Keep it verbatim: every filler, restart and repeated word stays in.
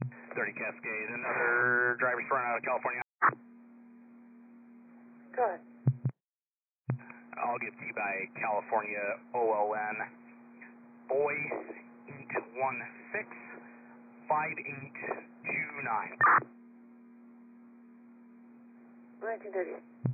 thirty Cascade, another driver's run out of California. Go ahead. I'll give to you by California O L N. Boy eight one six five eight two nine. nineteen thirty.